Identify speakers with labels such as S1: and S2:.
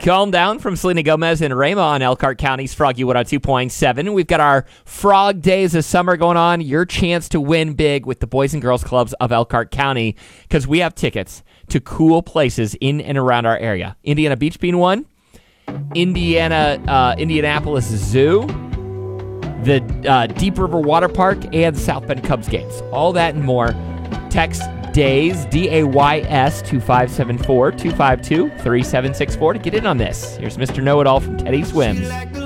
S1: Calm Down from Selena Gomez and Rema on Elkhart County's Froggy 102.7. We've got our Frog Days of Summer going on. Your chance to win big with the Boys and Girls Clubs of Elkhart County because we have tickets to cool places in and around our area. Indiana Beach being one, Indianapolis Zoo, the Deep River Water Park, and the South Bend Cubs games. All that and more. Text DAYS, DAYS, to 574-252-3764 to get in on this. Here's Mr. Know-It-All from Teddy Swims.